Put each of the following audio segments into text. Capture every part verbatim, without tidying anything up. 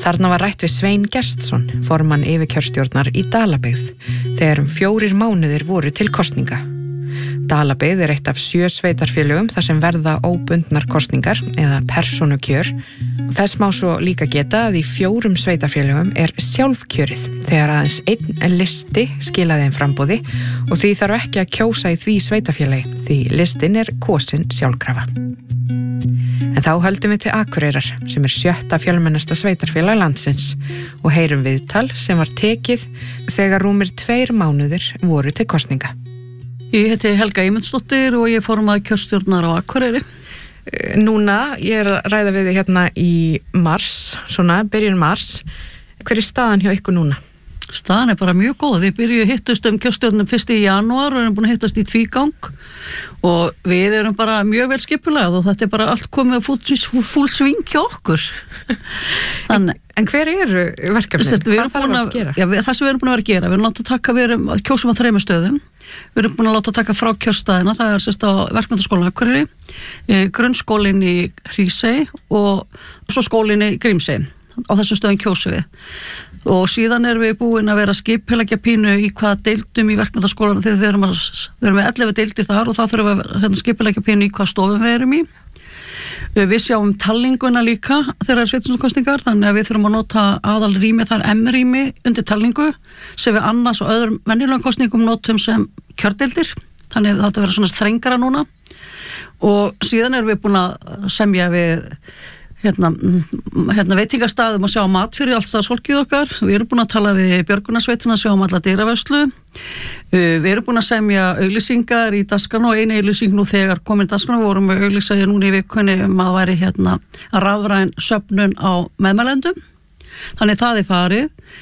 Þarna var rætt við Svein Gestsson, formann yfirkjörstjórnar í Dalabyggð, þegar um fjórir mánuðir voru til kosninga. Dalabyggð er eitt af sjö sveitarfélögum þar sem verða óbundnar kosningar eða persónukjör. Þess má svo líka geta að í fjórum sveitarfélögum er sjálfkjörið þegar aðeins einn listi skilaði þeim framboði og því þarf ekki að kjósa í því sveitarfélagi því listin er kosin sjálfkrafa. En þá höldum við til Akureyrar sem er sjötta fjölmennasta sveitarfélag landsins og heyrum viðtal sem var tekið þegar rúmir tveir mánuðir voru til kosninga. Ég heiti Helga Eymundsdóttir og ég formaður kjörstjórnar á Akureyri. Núna, ég er að ræða við þig hérna í mars, svona, byrjun mars. Hver er staðan hjá ykkur núna? Staðan er bara mjög góð. Við byrjuðum hittust um kjörstjórnum fyrsta í janúar og erum búin að hittast í tvígang og við erum bara mjög vel skipulagð og þetta er bara allt komið full swing hjá okkur. Þannig, en hver eru verkefnin? Hvað þarf að, að gera? Já, við, það sem við erum búin að vera að gera, við erum látað að taka, við erum kjósum á þremur stöðum. Við erum búin að láta að taka frá kjörstaðina, það er sérst á verkmenntaskólann Akureyri, grunnskólinn í Hrísey og svo skólinn í Grímsey. Á þessu stöðum kjósum við. Og síðan erum við búin að vera skipuleggja pínu í hvaða deildum í verkmenntaskólanum þegar við erum, að, við erum með ellefu deildir þar og það þurfum við að skipuleggja pínu í hvaða stofum við erum í. Við sjáum talninguna líka þegar það er sveitarstjórnarkosningar, þannig að við þurfum að nota aðal rými, það er M-rými undir talningu sem við annars og öðrum venjulegum kosningum notum sem kjördeildir, þannig að þetta verður svona þrengara núna og síðan erum við búin að semja við hérna, hérna veitingastaðum og sjá mat fyrir allt starfsfólkið okkar. Við erum búin að tala við björgunarsveitina, sjá um alla dyravörslu. Við erum búin að semja auglýsingar í dagskránni og einu auglýsing nú þegar komin í dagskránni, við vorum að auglýsa hér núna í vikunni um að væri hérna rafræn söfnun á meðmælendum. Þannig það er farið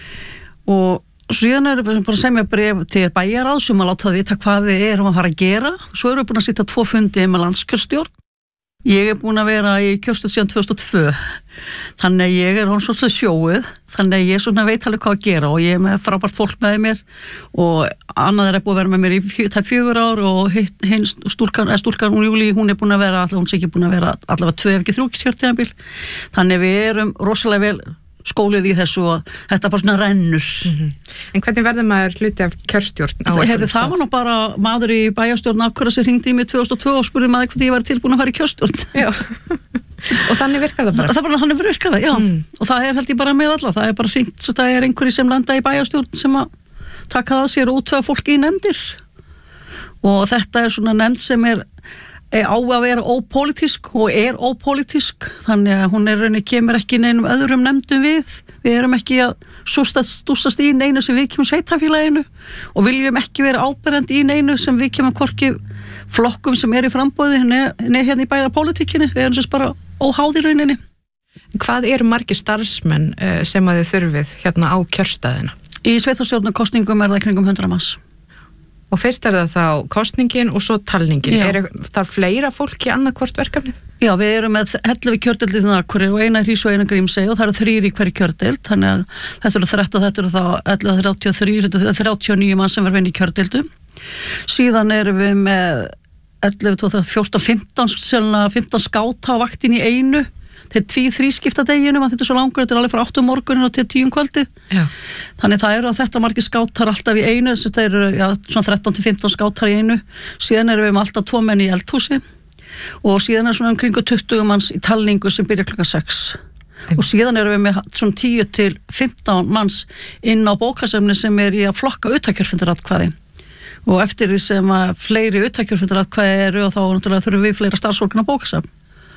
og síðan erum við bara að semja bréf til bæjaráðs um að láta það vita hvað við erum að fara að gera. Svo erum við búin að sitja tvo fundi með landskjörstjórn. Ég er búin að vera í kjörstjórn síðan tvö þúsund og tvö, þannig að ég er hún svolítið sjóið, þannig að ég svona veit alveg hvað að gera og ég er með frábært fólk með mér og annað er búin að vera með mér í fjö, tæp fjögur ár og hinn stúlkan, eða stúlkan hún Júlí, hún er búin að vera, hún sé ekki búin að vera allavega tvö ef ekki þrjú kjörtímabil, þannig við erum rosalega vel skólið í þessu og þetta bara svona rennur. Mm-hmm. En hvernig verður maður hluti af kjörstjórn? Herri, það var nú bara maður í bæjarstjórn Akureyrar sem hringdi í mig tvö þúsund og tvö og spurði maður hvort ég var tilbúin að fara í kjörstjórn. Já. Og þannig virkar það bara? Það, það bara, þannig virkar það, já. Mm. Og það er held ég bara með alla. Það er bara hringt, svo það er einhverjir sem landa í bæjarstjórn sem að taka það sér og útveða fólki í nefndir. Og þetta er svona nefnd sem er á að vera ópólitísk og er ópólitísk, þannig að hún er rauninni kemur ekki neinum öðrum nefndum við, við erum ekki að sústast, stústast í neinu sem við kemum sveitafélaginu og viljum ekki vera áberandi í neinu sem við kemum hvorki flokkum sem er í frambóði neð hérna í bæra pólitíkinni, við erum sérst bara óháð í rauninni. Hvað eru margir starfsmenn sem að þið þurfið hérna á kjörstaðina? Í sveitarstjórnarkosningum er það kringum hundrað manns. Og fyrst er það þá kosningin og svo talningin. Já. Er það fleira fólk í annað hvort verkefnið? Já, við erum með ellefu kjördeildir í Akureyri og eina í Hrísey og eina Grímsey og það eru þrír í hverju kjördeild, þannig að þetta eru þrettán, þetta eru þá ellefu þrjátíu og þrjú, þetta þrjátíu og níu mann sem verður vinni í kjördeildum. Síðan erum við með ellefu, fjórtán, fimmtán, fimmtán skáta á vaktin í einu. Þeir tví þrískipta deginum að þetta er svo langur, þetta er alveg frá átta um morgunin og til tíu um kvöldi. Já. Þannig það eru að þetta margir skátar alltaf í einu, þess að það eru já, svona þrettán til fimmtán skátar í einu. Síðan erum við með alltaf tvo menn í eldhúsi og síðan er svona umkringu tuttugu manns í talningu sem byrja klukkan sex. Og síðan erum við með svona tíu til fimmtán manns inn á bókasafni sem er í að flokka utakjörfundaratkvæði. Og eftir því sem að fleiri utakjörfundaratkvæði eru og þá náttúrulega þurfum við fleira starfsfólkinn á bókasafn.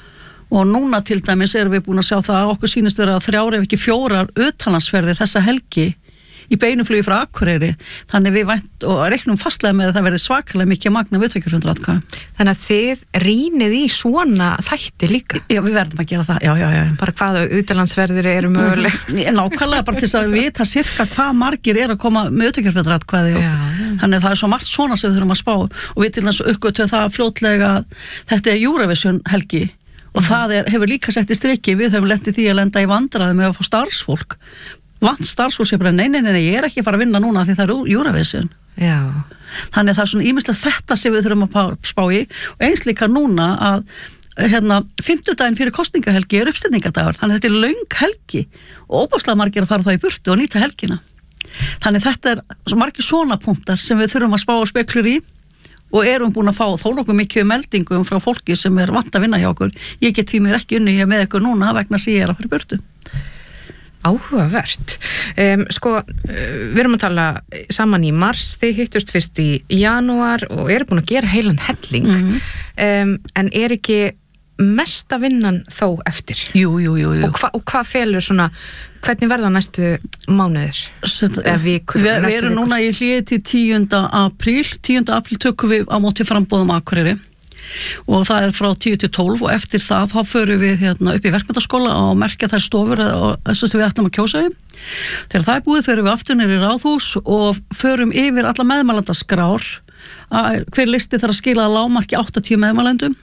Og núna til dæmis erum við búin að sjá það að okkur sýnist vera þrjár ef ekki fjórar utanlandsferðir þessa helgi í beinuflugi frá Akureyri. Þannig við vænt og reiknum fastlega með að það verði svakalega mikið magna við utakjörfundaratkvæði. Þannig að þið rýnið í svona þætti líka? Já, við verðum að gera það, já, já, já. Bara hvaða utanlandsferðir eru möguleg? Nákvæmlega, bara til þess að vita sirka hvað margir er að koma með utakjörfundaratkvæði og þannig að það er svo margt svona sem við þurfum að spá og við til þess uppgötum það fljótlega þetta er Eurovision helgi. Og það er, hefur líka sett í strikki, við höfum lent í því að lenda í vandræðum með að fá starfsfólk. Vant starfsfólk sem bara, nei, nei, nei, ég er ekki að fara að vinna núna því það er Eurovision. Já. Þannig að það er svona ýmislegt þetta sem við þurfum að spá í og eins líka núna að hérna, fimmtudaginn fyrir kosningahelgi er uppstilningadagur, þannig að þetta er löng helgi og óbúslega margir að fara það í burtu og nýta helgina. Þannig þetta er svo margir svona punktar sem við þurfum að spá og speklur í og erum búin að fá þó nokkuð mikið meldingum frá fólki sem er vant að vinna hjá okkur. Ég get því mér ekki unni hér með ykkur núna vegna sem ég er að fara í burtu. Áhugavert. Um, sko, við erum að tala saman í mars, þið hittust fyrst í janúar og eru búin að gera heilan helling. Mm-hmm. um, en er ekki mesta vinnan þó eftir? Jú, jú, jú, jú. Og, hva, og hvað felur svona, hvernig verða næstu mánuðir? Eða vikur? Við, við erum núna í hléi til tíunda apríl. tíunda apríl tökum við á móti framboðum Akureyri og það er frá tíu til tólf og eftir það þá förum við hérna upp í verkmenntaskóla og merkja þær stofur og þess að við ætlum að kjósa í. Þegar það er búið förum við aftur niður í ráðhús og förum yfir alla meðmælendaskrár. Hver listi þarf að skila að lágmarki áttatíu meðmælendum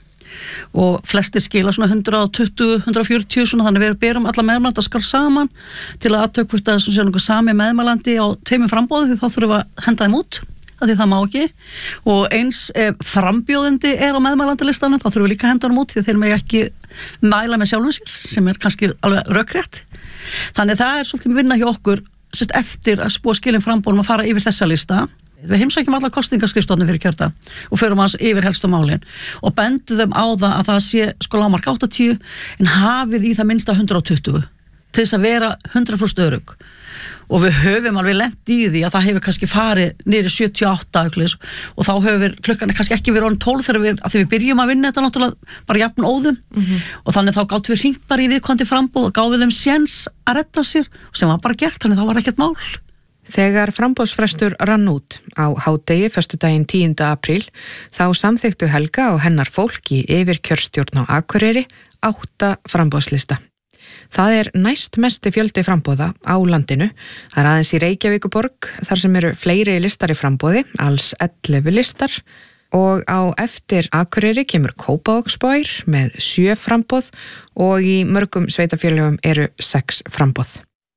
og flestir skila svona hundrað tuttugu til hundrað fjörutíu svona, þannig við berum alla meðmælendaskrar saman til að aðtöku þetta sem sé einhver sami meðmælandi á tveimur framboði því þá þurfum við að henda þeim út því það má ekki og eins ef frambjóðandi er á meðmælandalistanum þá þurfum við líka að henda honum út því þeir mega ekki mæla með sjálfum sér sem er kannski alveg rökrétt. Þannig það er svolítið vinna hjá okkur sérst, eftir að spúa skilin frambóðum að fara yfir þessa lista. Við heimsækjum alla kosningaskrifstofnir fyrir kjördag og förum hans yfir helstu málin og bendum þeim á það að það sé sko lágmark áttatíu en hafið í það minnsta hundrað tuttugu til þess að vera hundrað prósent örugg. Og við höfum alveg lent í því að það hefur kannski farið niður í sjötíu og átta og þá hefur klukkan kannski ekki verið orðin tólf þegar við, að því við byrjum að vinna þetta náttúrulega bara jafn óðum mm-hmm. og þannig þá gátum við hringt bara í viðkomandi framboð og gáðum þeim séns að redda sér sem var bara gert, þannig þá var ekkert mál. Þegar framboðsfrestur rann út á hádegi föstudaginn tíunda apríl þá samþykktu Helga og hennar fólk í yfirkjörstjórn á Akureyri átta framboðslista. Það er næst mesti fjöldi framboða á landinu. Það er aðeins í Reykjavíkurborg þar sem eru fleiri listar í framboði, alls ellefu listar og á eftir Akureyri kemur Kópavogsbær með sjö framboð og í mörgum sveitafélögum eru sex framboð.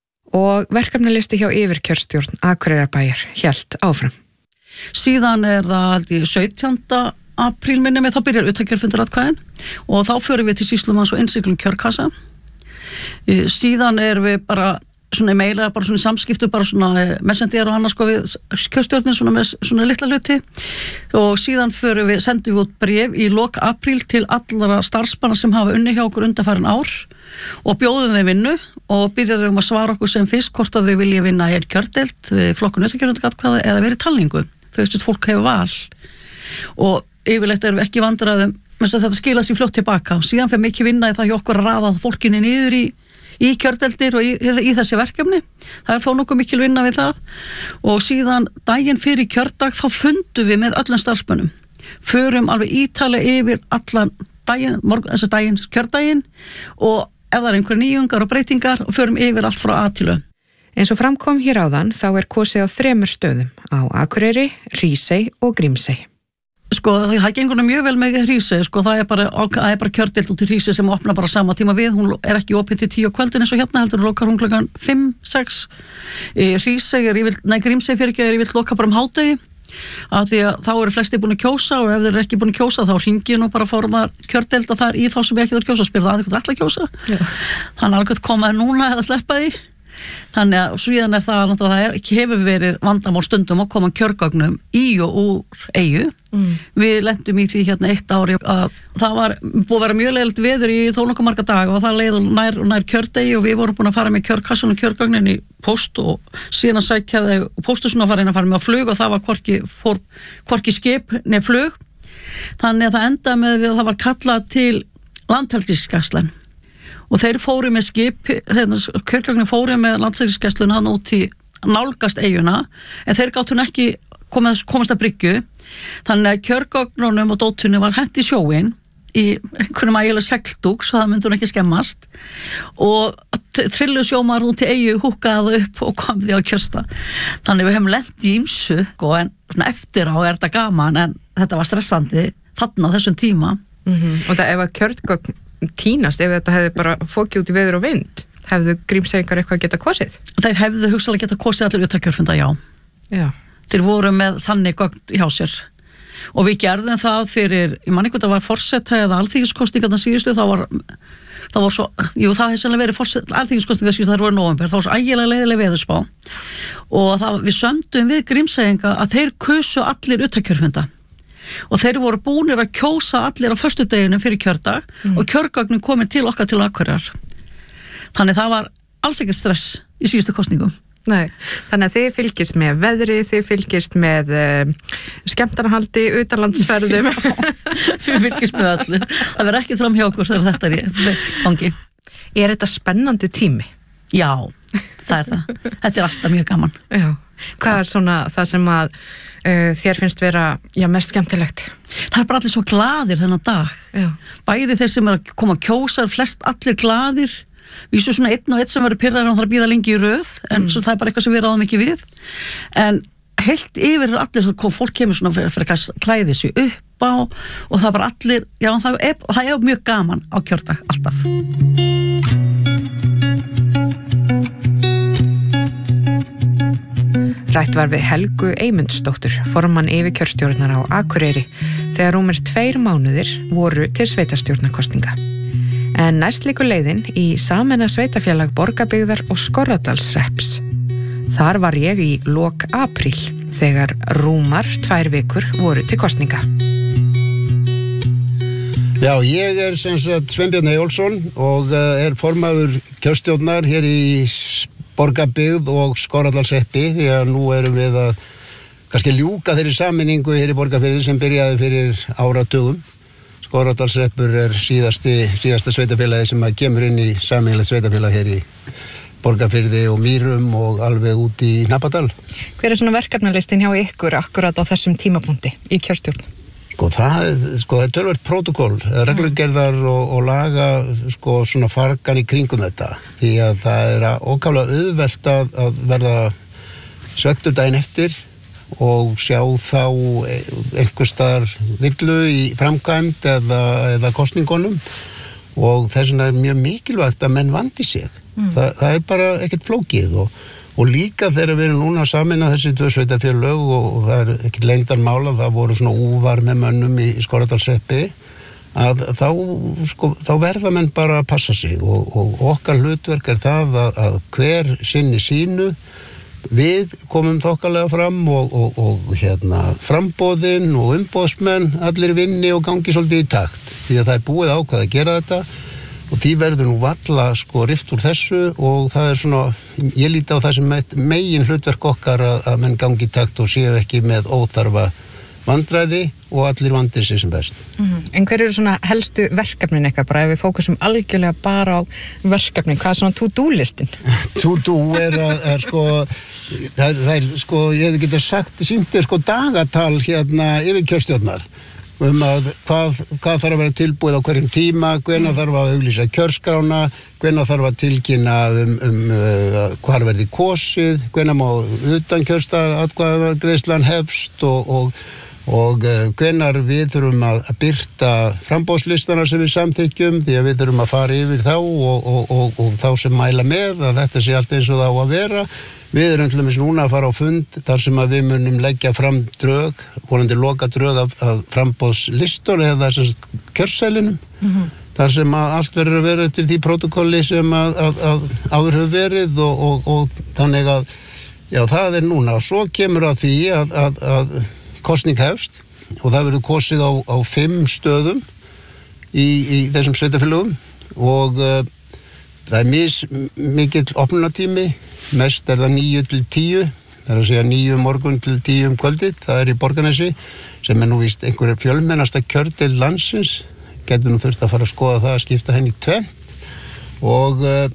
Og verkefnalisti hjá yfirkjörstjórn Akureyrarbæjar hélt áfram. Síðan er það aldrei sautjánda apríl minni með þá byrjar utakjörfundaratkvæðin og þá förum við til sýslumanns og innsiglum kjörkassa. Síðan er við bara svona meila, bara svona samskiptu, bara svona messenger og annars sko við kjörstjórnin svona með svona litla hluti og síðan förum við, sendum við út bréf í lok apríl til allra starfsmanna sem hafa unni hjá okkur undanfarin ár og bjóðum þeim vinnu og byrja þau um að svara okkur sem fyrst hvort að þau vilja vinna í kjördeild, flokkun utakjörfundaratkvæða eða verið talningu. Þau veist að fólk hefur val og yfirleitt erum við ekki vandræðum með að þetta skila sér fljótt tilbaka og síðan fyrir mikið vinna í það hjá okkur að raða fólkinni niður í, í kjördeldir og í, í, í þessi verkefni. Það er þó nokkuð mikil vinna við það og síðan daginn fyrir kjördag þá fundum við með öllum starfsmönnum. Förum alveg ítalega yfir allan daginn, morgun, þessi daginn, kjördaginn og ef það er einhverja nýjungar og breytingar og förum yfir allt frá A til Ö. Eins og framkom hér áðan þá er kosið á þremur stöðum á Akureyri, Hrísey og Grímsey. Sko það gengur mjög vel með Hrísey, sko það er bara, það er bara kjördeild út í Hrísey sem opna bara sama tíma við, hún er ekki opin til tíu á kvöldin eins og hérna heldur lokar hún klukkan fimm, sex. Hrísey er yfirleitt, nei Grímsey fyrir ekki er yfirleitt loka bara um hádegi að því að þá eru flesti búin að kjósa og ef þeir eru ekki búin að kjósa þá hringi nú bara fórumar kjördeilda þar í þá sem ekki verið kjósa og spyrir það að eitthvað ætla að kjósa. Já. Þannig að alveg komaði núna eða sleppa því. Þannig að síðan er það náttúrulega það er, hefur verið vandamál stundum að koma kjörgögnum í og úr eyju. Mm. Við lentum í því hérna eitt ári að það var búið að vera mjög leiðilegt veður í þó nokkuð marga daga og það leið og nær og nær kjördegi og við vorum búin að fara með kjörkassan og kjörgögnin í post og síðan að sækja þau og póstur svona að fara inn að fara með á flug og það var hvorki, fór, hvorki skip nefn flug. Þannig að það endaði með við að það var kallað til Landhelgisgæslan. Og þeir fóru með skip, kjörgögnin fóru með Landhelgisgæsluna hann út í nálgast eyjuna, en þeir gátu hún ekki komast, komast að bryggju, þannig að kjörgögnunum og dótunni var hent í sjóin í einhvernum ægilega segldúk, svo það myndi hún ekki skemmast, og trillu sjómar út í eyju, húkaði upp og kom því á kjörstað. Þannig við hefum lent í ýmsu, en svona eftir á er þetta gaman, en þetta var stressandi þarna á þessum tíma. Mm-hmm. Og það ef að kjörgögn tínast, ef þetta hefði bara fókið út í veður og vind, hefðu Grímseyingar eitthvað geta kosið? Þeir hefðu hugsalega geta kosið allir utakjörfunda, já. Já. Þeir voru með þannig gögn hjá sér og við gerðum það fyrir, ég man ekki hvað það var forseta eða alþingiskosningarnar síðustu, það var það var svo, jú það hefði sannlega verið forseta alþingiskosningar síðustu, það voru nóvember, það var svo ægilega leiðileg veðurspá og það, við sömdum við Grímseyinga að þeir kusu allir utakjörfunda og þeir voru búnir að kjósa allir á föstudeginu fyrir kjördag mm. og kjörgagnin komin til okkar til Akureyrar. Þannig það var alls ekkert stress í síðustu kosningum. Nei, þannig að þið fylgist með veðri, þið fylgist með uh, skemmtanahaldi, utanlandsferðum. Við fylgist með allir. Það verður ekki fram hjá okkur þegar þetta er í gangi. Er þetta spennandi tími? Já, það er það. Þetta er alltaf mjög gaman. Já. Hvað er svona það sem að uh, þér finnst vera já, mest skemmtilegt? Það er bara allir svo glaðir þennan dag. Já. Bæði þeir sem er að koma að kjósa, flest allir glaðir. Vísu svona einn og einn sem verður pirraður og hann þarf að bíða lengi í röð en mm. svo það er bara eitthvað sem við ráðum ekki við en heilt yfir er allir svo, fólk kemur svona fyrir, fyrir að klæði sig upp á og það er bara allir já það er, það er mjög gaman á kjördag alltaf. Rætt var við Helgu Eymundsdóttur, formann yfirkjörstjórnar á Akureyri þegar rúmir tveir mánuðir voru til sveitarstjórnarkosninga. En næst líkur leiðin í sameina sveitafélag Borgarbyggðar og Skorradalshrepps. Þar var ég í lok apríl þegar rúmar tvær vikur voru til kosninga. Já, ég er sem sagt Sveinbjörn Eyjólfsson og er formaður kjörstjórnar hér í Borgarbyggð og Skorradalshreppi því að nú erum við að kannski ljúka þeirri sameiningu hér í Borgarfirði sem byrjaði fyrir áratugum. Skorradalshreppur er síðasti, síðasta sveitafélagi sem að kemur inn í sameiginlegt sveitafélag hér í Borgarfirði og Mýrum og alveg út í Hnappardal. Hver er svona verkefnalistin hjá ykkur akkurat á þessum tímapunkti í kjörstjórn? Sko það, sko, það er tölvert prótókoll, reglugerðar og, og laga sko, svona fargan í kringum þetta því að það er ókaflega auðvelt að, að verða svektur daginn eftir og sjá þá einhvers staðar villu í framkvæmd eða, eða kosningunum og þess vegna er mjög mikilvægt að menn vandi sig. Mm. Þa, það er bara ekkert flókið og, og líka þegar við erum núna samin að þessi tvö sveitafélög og, og það er ekkert leyndarmál að það voru svona úvar með mönnum í, í Skorradalshreppi að þá, sko, þá verða menn bara að passa sig og, og okkar hlutverk er það að, að hver sinni sínu við komum þokkalega fram og, og, og hérna framboðin og umboðsmenn allir vinni og gangi svolítið í takt því að það er búið ákvað að gera þetta og því verður nú valla sko rift úr þessu og það er svona ég líti á það sem megin hlutverk okkar að, að menn gangi í takt og séu ekki með óþarfa vandræði og allir vandir sig sem best. Mm-hmm. En hver eru svona helstu verkefnin eitthvað bara ef við fókusum algjörlega bara á verkefnin, hvað er svona to-do-listin? To-do er að, er sko það, það er sko, ég hefði getað sagt sýndu sko dagatal hérna yfir kjörstjórnar um að hvað, hvað þarf að vera tilbúið á hverjum tíma, hvenær mm. þarf að auglýsa kjörskrána, hvenær þarf að tilkynna um, um uh, hvar verði kosið, hvenær má utan kjörstað atkvæðagreiðslan hefst og, og og uh, hvenær við þurfum að, að birta framboðslistana sem við samþykjum því að við þurfum að fara yfir þá og, og, og, og þá sem mæla með að þetta sé allt eins og það á að vera. Við erum til dæmis núna að fara á fund þar sem að við munum leggja fram drög, vonandi loka drög af, af framboðslistor eða þessast kjörsælinum mm-hmm. þar sem að allt verður að vera til því prótokolli sem að, að, að áður hefur verið og, og, og þannig að já, það er núna og svo kemur að því að, að, að kosning hefst og það verður kosið á, á fimm stöðum í, í þessum sveitafélögum og uh, það er mis mikill opnunatími, mest er það níu til tíu, það er að segja níu morgun til tíu um kvöldið, það er í Borgarnesi sem er nú víst einhverjum fjölmennasta kjördeild landsins, getur nú þurft að fara að skoða það að skipta henni í tvennt og uh,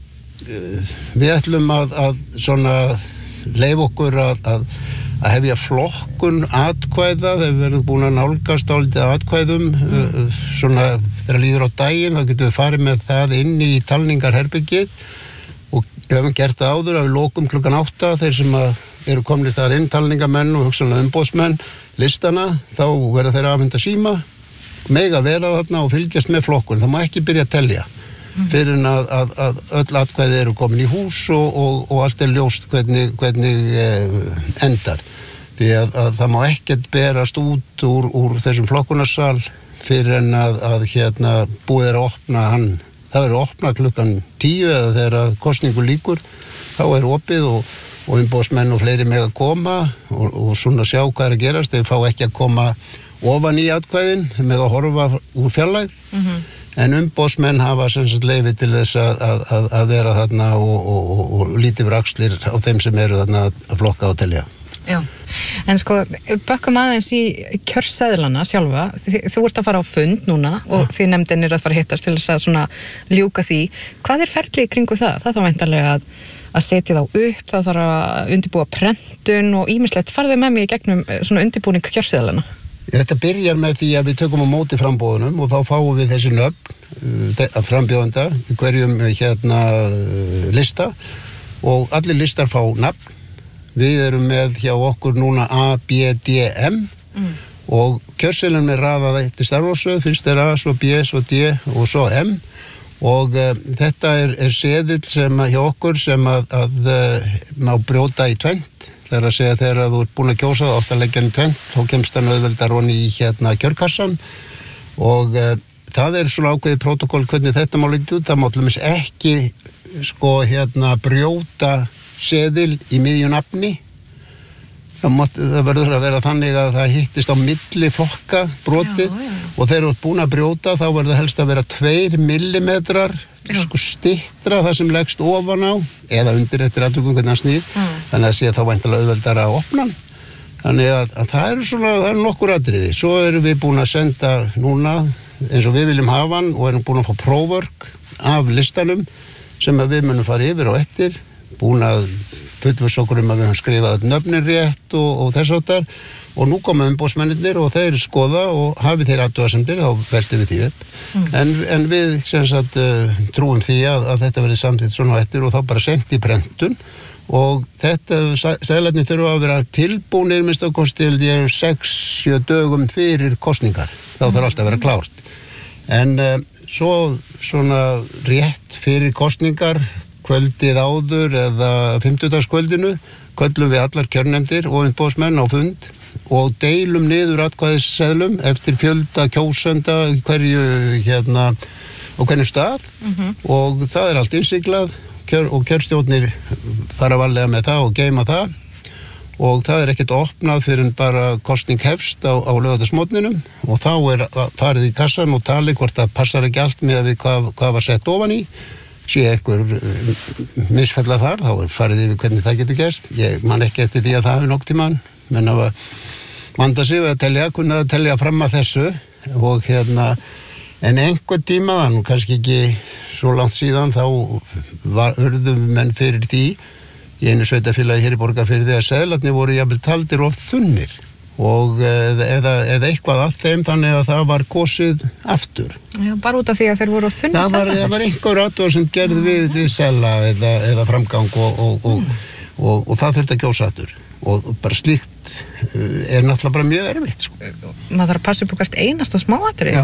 við ætlum að, að svona leyfa okkur að, að að hefja flokkun atkvæða þegar við verðum búin að nálgast álítið atkvæðum mm. svona þegar líður á daginn þá getum við farið með það inn í talningarherbergið og við höfum gert það áður að við lokum klukkan átta þeir sem að eru komnir þar inn talningamenn og hugsanlega umboðsmenn listana þá verða þeir að afhenda síma mega vera þarna og fylgjast með flokkun það má ekki byrja að telja mm. fyrir en að, að, að öll atkvæði eru komin í hús og, og, og allt er ljóst hvernig, hvernig eh, endar því að, að það má ekkert berast út úr, úr þessum flokkunarsal fyrir en að, að hérna búið er að opna hann, það verður opna klukkan tíu eða þegar kosningu líkur, þá er opið og og umboðsmenn og fleiri með að koma og, og svona sjá hvað er að gerast, þeir fá ekki að koma ofan í atkvæðin, þeir með að horfa úr fjarlægð, mm-hmm. en umboðsmenn hafa sem sagt leyfi til þess að, að, að vera þarna og, og, og, og lítið vrakslir á þeim sem eru þarna að flokka og telja. Já, en sko, bökkum aðeins í kjörseðlana sjálfa, þi, þú ert að fara á fund núna og ja. Þið nefndin er að fara að hittast til þess að svona ljúka því. Hvað er ferlið í kringu það? Það þá væntanlega að að setja þá upp, það þarf að undirbúa prentun og ýmislegt. Farðu með mig í gegnum svona undirbúning kjörseðlana? Þetta byrjar með því að við tökum á móti frambóðunum og þá fáum við þessi nöfn að frambjóðanda í hverjum hérna lista og allir listar fá nafn. Við erum með hjá okkur núna A, B, D, M mm. og kjörseðlunum er raðað eftir starfsröð, fyrst er A, svo B, svo D og svo M. Og uh, þetta er, er seðill sem að hjá okkur sem að, að uh, má brjóta í tvennt. Þegar að segja þegar að þú ert búin að kjósa það, oft að leggja hann í tvennt, þá kemst hann auðveldar honni í hérna kjörkassan. Og uh, það er svona ákveðið prótokoll hvernig þetta má lítið út. Það má til dæmis ekki sko hérna brjóta seðil í miðju nafni. Það, mátt, það verður að vera þannig að það hittist á milli flokka broti já, já. Og þegar þú ert búin að brjóta þá verður helst að vera tveir millimetrar sko stittra það sem leggst ofan á eða undir eftir atvikum hvernig hann snýr mm. þannig að sé þá væntanlega auðveldara að opna hann. Þannig að, að það eru svona það eru nokkur atriði. Svo erum við búin að senda núna eins og við viljum hafa hann og erum búin að fá próförk af listanum sem að við munum fara yfir og eftir, búin að fullviss okkur um að við höfum skrifað nöfnin rétt og, og þess áttar og nú koma umboðsmennirnir og þeir skoða og hafi þeir athugasemdir þá veltum við því upp mm. en, en við sem sagt uh, trúum því að, að þetta verði samtitt svona og eftir og þá bara sent í prentun og þetta seðlarnir þurfa að vera tilbúnir minnst á kostil ég er sex sjö dögum fyrir kosningar þá þarf alltaf að vera klárt en uh, svo svona rétt fyrir kosningar kvöldið áður eða fimmtudagskvöldinu köllum við allar kjörnefndir og umboðsmenn á fund og deilum niður atkvæðisseðlum eftir fjölda kjósenda hverju hérna á hverju stað mm-hmm. og það er allt innsiglað kjör, og kjörstjórnir fara varlega með það og geyma það og það er ekkert opnað fyrir en bara kosning hefst á, á laugardagsmorgninum og þá er farið í kassan og talið hvort það passar ekki allt með við hvað, hvað var sett ofan í sé einhver misfella þar, þá er farið yfir hvernig það getur gerst. Ég man ekki eftir því að það hefur nokk tímann, menn að vanda sig við að telja, kunna að telja fram að þessu og hérna, en einhver tíma, þannig kannski ekki svo langt síðan, þá var urðum menn fyrir því í einu sveitafélagi hér í Borgarfirði að seðlarnir voru jafnvel taldir of þunnir og eða, eða eitthvað að þeim þannig að það var kosið aftur. Já, bara út af því að þeir voru þunni það var, það var einhver aðtóð sem gerði við, við sela eða, eða framgang og, og, og, mm. og, og, og það þurfti að kjósa aftur og bara slíkt er náttúrulega bara mjög erfitt sko. Maður þarf að passa upp á hvert einasta smáatriði.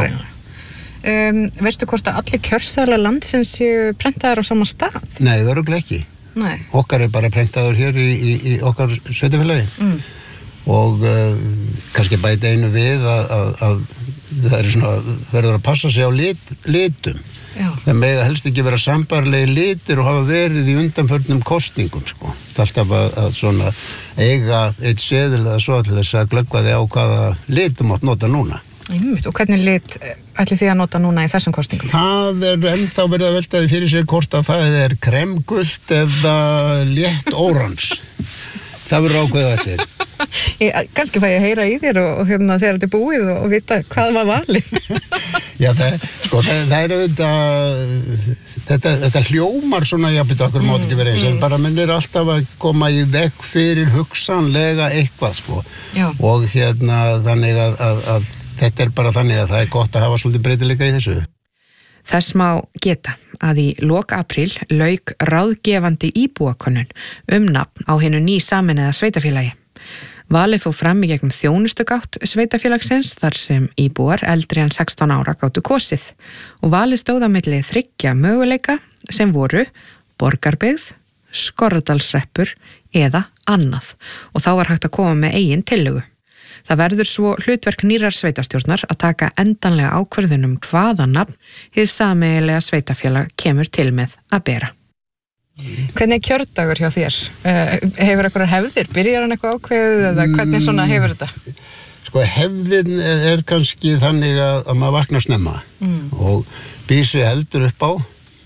Um, veistu hvort að allir kjörseðlar landsins séu prentaðar á sama stað? Nei, örugglega ekki. Nei. Okkar er bara prentaður hér í, í, í okkar sveitafélagi mm. og uh, kannski bæti einu við að, að, að það er svona, verður að passa sig á lit, litum. Já. Það mega helst ekki vera sambarlegi litir og hafa verið í undanförnum kosningum sko. Það er alltaf að, að svona eiga eitt seðil eða svo til þess að glöggva þig á hvaða litum átt nota núna. Einmitt, og hvernig lit ætlið þið að nota núna í þessum kosningum? Það er ennþá verið að veltaði fyrir sér hvort að það er kremgult eða létt órans. Það verður ákveðið eftir. Ég, kannski fæ ég að heyra í þér og, og hérna þegar þetta er búið og, og vita hvað var valið. Já, það, sko, það, það er auðvitað, þetta, þetta hljómar svona, já, betur okkur mátt ekki verið eins, en bara minn er alltaf að koma í veg fyrir hugsanlega eitthvað, sko. Já. Og hérna þannig að, að, að þetta er bara þannig að það er gott að hafa svolítið breytileika í þessu. Þess má geta að í lok apríl lauk ráðgefandi íbúakönnun um nafn á hinu ný sameinaða sveitafélagi. Valið fór fram í gegnum þjónustugátt sveitafélagsins þar sem íbúar eldri en sextán ára gátu kosið og valið stóð á milli þriggja möguleika sem voru Borgarbyggð, Skorradalshreppur eða annað og þá var hægt að koma með eigin tillögu. Það verður svo hlutverk nýrar sveitastjórnar að taka endanlega ákvörðun um hvaða nafn hið sameiginlega sveitafélag kemur til með að bera. Hvernig er kjördagur hjá þér? Hefur eitthvað hefðir? Byrjar hann eitthvað ákveðið eða hvernig svona hefur þetta? Sko hefðin er, er kannski þannig að, að maður vaknar snemma mm. og býr sig heldur upp á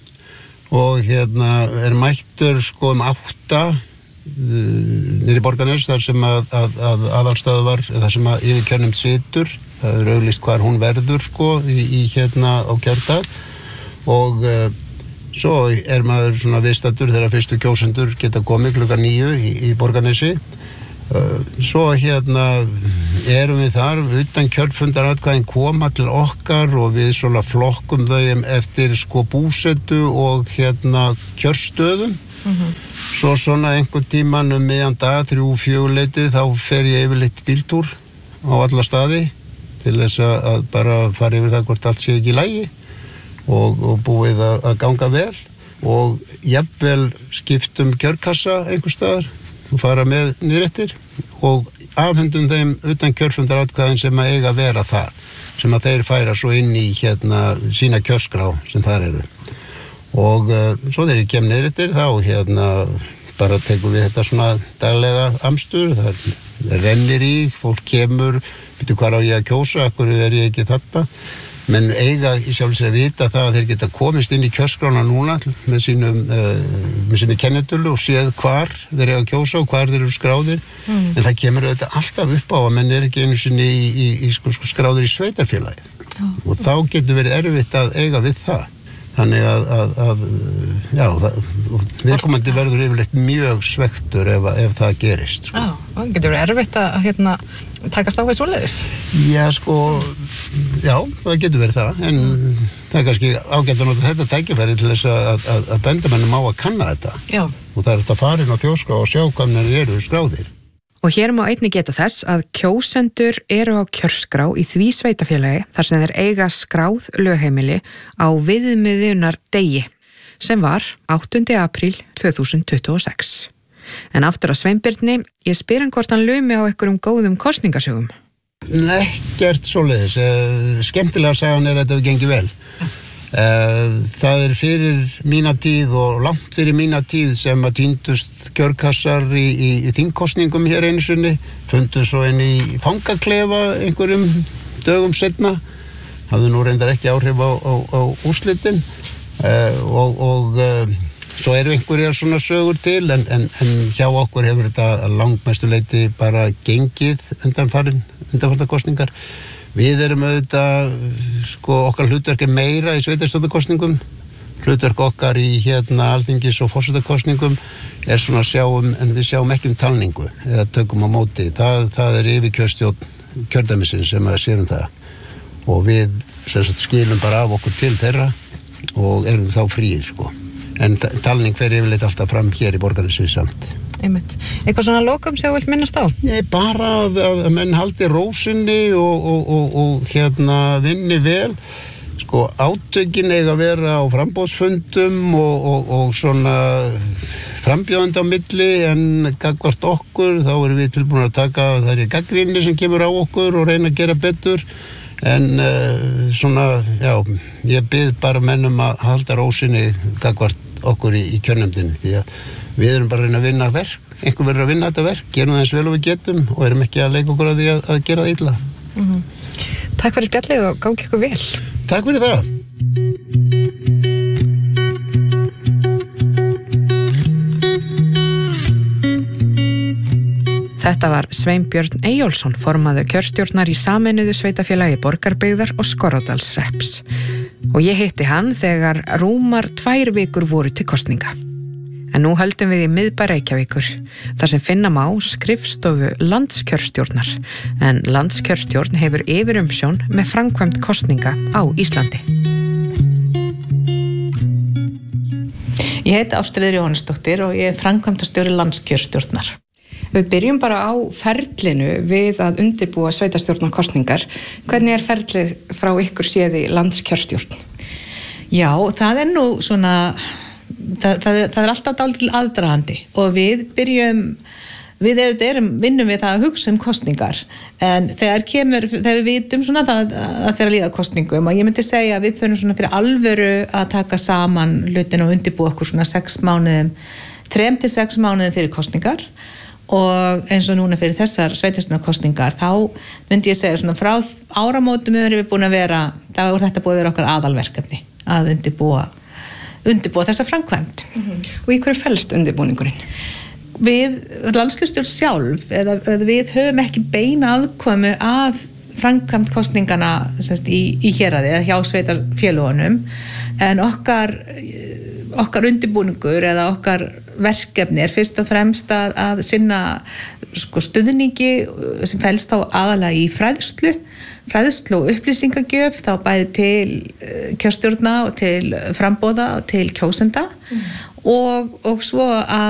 og hérna er mættur sko um átta niður í Borgarnes þar sem að, að, að aðalstöðvar, þar sem að yfirkjörnum situr, það er auglýst hvar hún verður sko í, í hérna á kjördag og uh, svo er maður svona viðstaddur þegar fyrstu kjósendur geta komið klukkan níu í, í Borgarnesi uh, svo hérna erum við þar utan kjörfundaratkvæðin koma til okkar og við svona flokkum þau eftir sko búsetu og hérna kjörstöðum mm-hmm. Svo svona einhvern tíman um miðjan dag, þrjú, fjöguleitið, þá fer ég yfirleitt bíltúr á alla staði til þess að bara fara yfir það hvort allt sé ekki í lagi og, og búið að, að ganga vel og jafnvel skiptum kjörkassa einhvers staðar og fara með niðrettir og afhendum þeim utan kjörfundaratkvæðin sem að eiga að vera þar, sem að þeir færa svo inn í hérna sína kjörskrá sem þar eru. Og uh, svo þegar ég kem niðrettir þá hérna bara tekum við þetta svona daglega amstur, það rennir í, fólk kemur, byrju hvar á ég að kjósa, akkur er ég ekki þetta, menn eiga í sjálfs að vita það að þeir geta komist inn í kjörskrána núna með sínum, uh, með sinni kennitölu og séð hvar þeir eiga að kjósa og hvar þeir eru skráðir, mm. en það kemur auðvitað alltaf upp á að menn er ekki einu sinni í, í, í sko, sko, skráðir í sveitarfélagi oh. og þá getur verið erfitt að eiga við það. Þannig að, að, að já, það, viðkomandi verður yfirleitt mjög svektur ef, ef það gerist. Sko. Já, það getur verið erfitt að hérna, takast á því svoleiðis. Já, sko, já, það getur verið það, en mm. það er kannski ágætt að nota þetta tækifæri til þess að, að, að bendamennum á að kanna þetta. Já. Og það er þetta að fara inn á þjóðskrá og sjá hvað þeir eru skráðir. Og hér má einnig geta þess að kjósendur eru á kjörskrá í því sveitafélagi þar sem þeir eiga skráð lögheimili á viðmiðunar degi sem var áttunda apríl tvö þúsund tuttugu og sex. En aftur að Sveinbirni, ég spyr hann hvort hann lumi á einhverjum góðum kosningasögum. Ekkert svoleiðis. Skemmtilega sagan er að þetta hefur gengið vel. Það er fyrir mína tíð og langt fyrir mína tíð sem að týndust kjörkassar í, í, í þingkosningum hér einu sinni, fundu svo inn í fangaklefa einhverjum dögum seinna, hafði nú reyndar ekki áhrif á, á, á úrslitin uh, og, og uh, svo eru einhverjar svona sögur til en, en, en hjá okkur hefur þetta langmestuleiti bara gengið undanfarin, undanfarnar kosningar. Við erum auðvitað, sko, okkar hlutverk er meira í sveitarstjórnarkosningum, hlutverk okkar í hérna alþingis- og forsetakosningum er svona sjáum, en við sjáum ekki um talningu eða tökum á móti. Það, það er yfirkjörstjórn kjördæmisins sem að sérum það og við sem sagt, skilum bara af okkur til þeirra og erum þá fríir, sko. En talning fer yfirleitt alltaf fram hér í Borgarnesi samt. Einmitt. Eitthvað svona lokum sem þú vilt minnast á? Nei, bara að, að menn haldi rósinni og, og, og, og hérna vinni vel. Sko, átökin eiga að vera á frambóðsfundum og, og, og svona frambjóðandi á milli en gagnvart okkur, þá erum við tilbúin að taka þær í gagnrýni sem kemur á okkur og reyna að gera betur. En uh, svona, já, ég bið bara mennum að halda rósinni gagnvart okkur í, í kjörnefndinni því að við erum bara að reyna að vinna verk, einhver verður að vinna þetta verk, gerum það eins vel og við getum og erum ekki að leika okkur að því að, að gera það illa. Mm-hmm. Takk fyrir spjallið og gangi ykkur vel. Takk fyrir það. Þetta var Sveinbjörn Eyjólfsson, formaður kjörstjórnar í sameinuðu sveitafélagi Borgarbyggðar og Skorradalshrepps. Og ég hitti hann þegar rúmar tvær vikur voru til kosninga. En nú höldum við í miðbæ Reykjavíkur, þar sem finna má skrifstofu landskjörstjórnar, en landskjörstjórn hefur yfirumsjón með framkvæmd kosninga á Íslandi. Ég heiti Ástríður Jóhannesdóttir og ég er framkvæmdastjóri landskjörstjórnar. Við byrjum bara á ferlinu við að undirbúa sveitarstjórnarkosningar. Hvernig er ferlið frá ykkur séð í landskjörstjórn? Já, það er nú svona... Það, það, það er alltaf dálítil aðdragandi og við byrjum við erum, vinnum við það að hugsa um kosningar en þegar kemur, þegar við vitum svona það að þeirra líða kosningum og ég myndi segja að við fyrir svona fyrir alvöru að taka saman hlutin og undirbúa okkur svona sex mánuðum, þrem til sex mánuðum fyrir kosningar og eins og núna fyrir þessar sveitarstjórnarkosningar þá myndi ég segja svona frá áramótum erum við búin að vera, þá er þetta búið að vera okkar aðalverkefni að undirbúa, undirbúa þessa framkvæmd. Mm-hmm. Og í hverju felst undirbúningurinn? Við, landskjörstjórn sjálf, eða, eða við höfum ekki beina aðkomu að framkvæmd kosningana semst, í, í héraði eða hjá sveitarfélögunum en okkar, okkar undirbúningur eða okkar verkefni er fyrst og fremst að, að sinna sko, stuðningi sem felst þá aðalega í fræðslu, fræðslu og upplýsingagjöf þá bæði til kjörstjórna og til frambóða og til kjósenda mm. og, og svo að